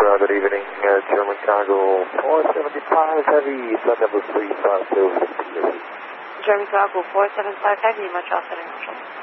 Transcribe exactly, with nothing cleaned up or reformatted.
uh, good evening, uh, German Cargo four seventy-five Heavy, flight number three five two. German Cargo four seven five Heavy, much often.